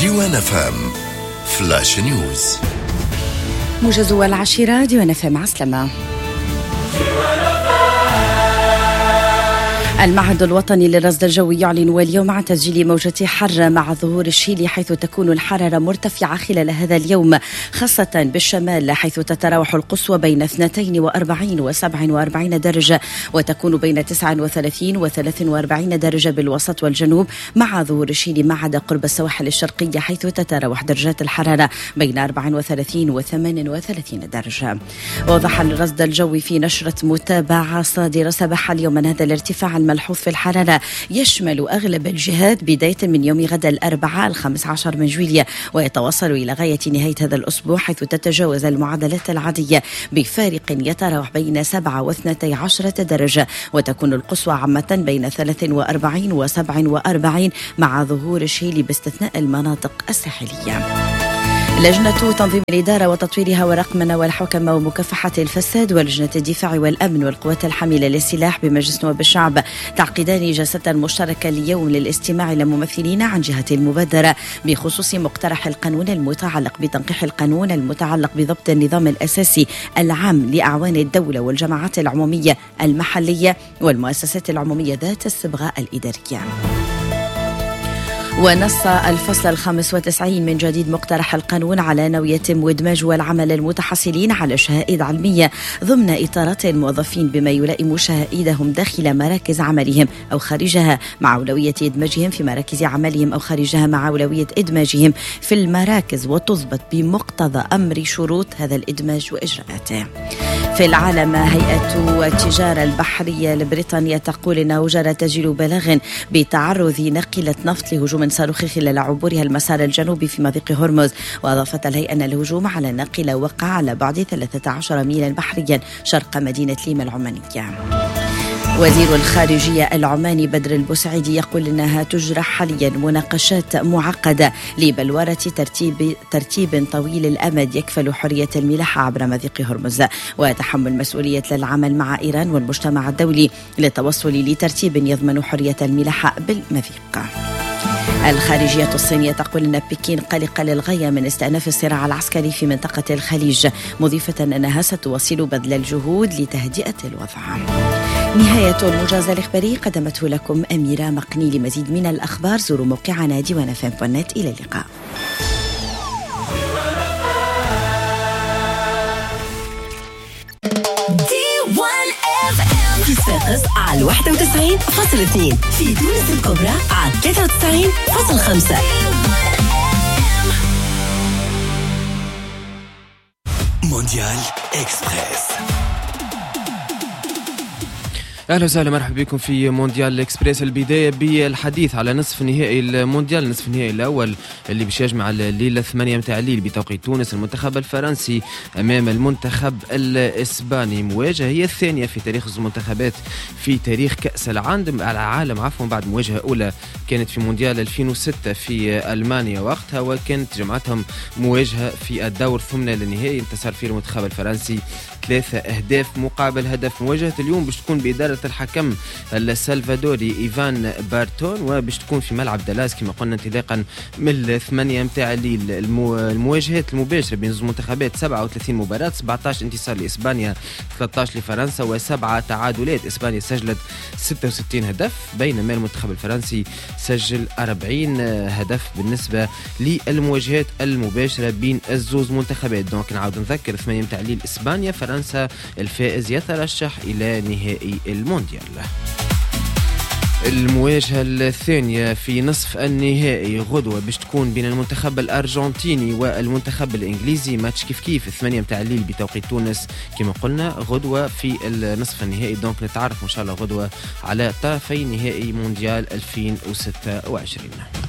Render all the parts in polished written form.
ديوان FM فلاش نيوز. موجز العاشرة ديوان FM عسلامة. المعهد الوطني للرصد الجوي يعلن اليوم عن تسجيل موجة حر مع ظهور الشيل، حيث تكون الحرارة مرتفعة خلال هذا اليوم، خاصة بالشمال، حيث تتراوح القصوى بين 42 و 47 درجة، وتكون بين 39 و 43 درجة بالوسط والجنوب، مع ظهور الشيل ما عدا قرب السواحل الشرقية، حيث تتراوح درجات الحرارة بين 34 و 38 درجة. وضح الرصد الجوي في نشرة متابعة صادرة صباح اليوم أن هذا الارتفاع الملحوظ في الحرارة يشمل أغلب الجهات بداية من يوم غد الأربعاء 15 من جويلية، ويتواصل إلى غاية نهاية هذا الأسبوع، حيث تتجاوز المعدلات العادية بفارق يتراوح بين 7 و 12 درجة، وتكون القصوى عامة بين 43 و 47 مع ظهور الشيل باستثناء المناطق الساحلية. لجنة تنظيم الإدارة وتطويرها والرقمنة والحوكمة ومكافحة الفساد ولجنة الدفاع والأمن والقوات الحاملة للسلاح بمجلس نواب الشعب تعقدان جلسة مشتركة اليوم للاستماع إلى ممثلين عن جهة المبادرة بخصوص مقترح القانون المتعلق بتنقيح القانون المتعلق بضبط النظام الأساسي العام لأعوان الدولة والجماعات العمومية المحلية والمؤسسات العمومية ذات الصبغة الإدارية. ونص الفصل 95 من جديد مقترح القانون على أنه يتم إدماج والعمل المتحصلين على شهائد علمية ضمن إطارات الموظفين بما يلائم شهائدهم داخل مراكز عملهم أو خارجها، مع أولوية إدماجهم في مراكز عملهم أو خارجها مع أولوية إدماجهم في المراكز، وتضبط بمقتضى أمر شروط هذا الإدماج وإجراءاته. في العالم، هيئة التجارة البحرية البريطانية تقول أنه جرى تسجيل بلاغ بتعرض ناقلة نفط لهجوم صاروخي خلال عبورها المسار الجنوبي في مضيق هرمز. وأضافت الهيئة أن الهجوم على الناقلة وقع على بعد 13 ميلا بحريا شرق مدينة ليما العمانية. وزير الخارجية العماني بدر البوسعيدي يقول أنها تجرى حاليا مناقشات معقدة لبلورة ترتيب طويل الأمد يكفل حرية الملاحة عبر مضيق هرمز وتحمل مسؤولية العمل مع إيران والمجتمع الدولي للتوصل لترتيب يضمن حرية الملاحة بالمضيق. الخارجية الصينية تقول أن بكين قلقة للغاية من استئناف الصراع العسكري في منطقة الخليج، مضيفة أنها ستواصل بذل الجهود لتهدئة الوضع. نهاية الموجز الإخباري قدمته لكم أميرة مقني. لمزيد من الأخبار زوروا موقعنا ديوان FM.net. إلى اللقاء. في صفاقس على 91.2، في تونس الكبرى على 93.5. مونديال إكسبريس. أهلا وسهلا، مرحبا بكم في مونديال إكسبريس. البداية بالحديث على نصف نهائي المونديال، نصف النهائي الأول اللي باش يجمع الليلة 8 متاع الليل بتوقيت تونس المنتخب الفرنسي أمام المنتخب الإسباني. مواجهة هي الثانية في تاريخ المنتخبات في تاريخ كأس العالم بعد مواجهة أولى كانت في مونديال 2006 في ألمانيا وقتها، وكانت جمعتهم مواجهة في الدور ثمن للنهائي انتصر فيه المنتخب الفرنسي 3 أهداف مقابل هدف. مواجهة اليوم باش تكون بإدارة الحكم السلفادوري إيفان بارتون، وباش تكون في ملعب دالاس كما قلنا انطلاقا من 8 متاع الليل. المواجهات المباشرة بين المنتخبات 37 مباراة، 17 انتصار لإسبانيا، 13 لفرنسا، و7 تعادلات. إسبانيا سجلت 66 هدف بينما المنتخب الفرنسي سجل 40 هدف بالنسبة للمواجهات المباشرة بين الزوز منتخبات. دونك نعاود نذكر 8 متاع الليل إسبانيا، فرنسا الفائز يترشح إلى نهائي المونديال. المواجهة الثانية في نصف النهائي غدوة باش تكون بين المنتخب الأرجنتيني والمنتخب الإنجليزي، ماتش كيف 8 متاع الليل بتوقيت تونس كما قلنا غدوة في النصف النهائي. دونك نتعرف إن شاء الله غدوة على طرفي نهائي مونديال 2026.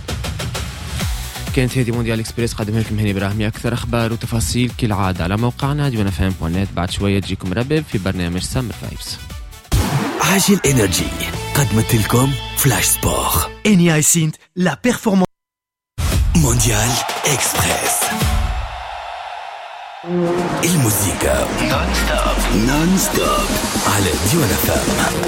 كانت هذه مونديال إكسبريس قدمها لكم هاني إبراهيمي. أكثر أخبار وتفاصيل كالعادة على موقعنا ديوان FM.net. بعد شوية تجيكم ربب في برنامج سمر فايبس. عاجل إنرجي قدمت لكم فلاش سبور. Eni Sint, la performance. مونديال إكسبريس. الموسيقى نون ستوب على ديوان FM.